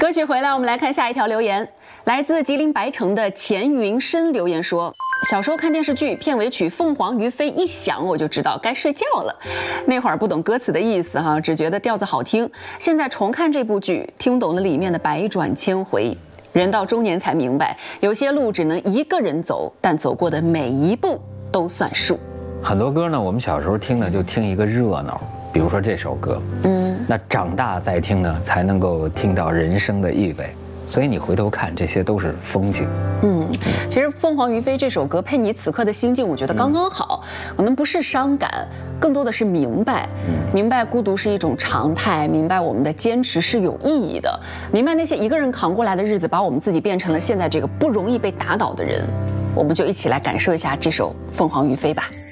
歌曲回来，我们来看下一条留言，来自吉林白城的钱云深留言说：小时候看电视剧片尾曲《凤凰于飞》一响，我就知道该睡觉了。那会儿不懂歌词的意思哈，只觉得调子好听。现在重看这部剧，听懂了里面的百转千回。人到中年才明白，有些路只能一个人走，但走过的每一步都算数。 很多歌呢，我们小时候听呢就听一个热闹，比如说这首歌，那长大再听呢，才能够听到人生的意味。所以你回头看，这些都是风景。 其实《凤凰于飞》这首歌配你此刻的心境，我觉得刚刚好。可能不是伤感，更多的是明白，明白孤独是一种常态，明白我们的坚持是有意义的，明白那些一个人扛过来的日子，把我们自己变成了现在这个不容易被打倒的人。我们就一起来感受一下这首《凤凰于飞》吧。